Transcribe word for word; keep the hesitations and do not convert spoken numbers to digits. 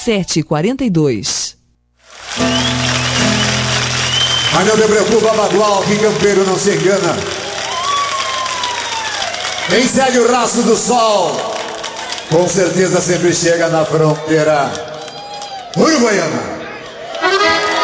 sete e quarenta e dois. Mas não te preocupa, Bagual, que campeiro não se engana. Quem segue o rastro do sol, com certeza sempre chega na fronteira uruguaiana.